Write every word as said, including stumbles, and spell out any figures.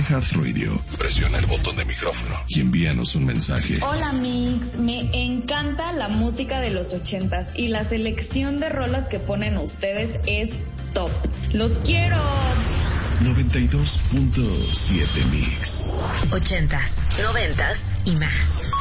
iHeartRadio, presiona el botón de micrófono y envíanos un mensaje. Hola Mix, me encanta la música de los ochentas y la selección de rolas que ponen ustedes es top. ¡Los quiero! noventa y dos punto siete Mix. Ochentas, noventas y más.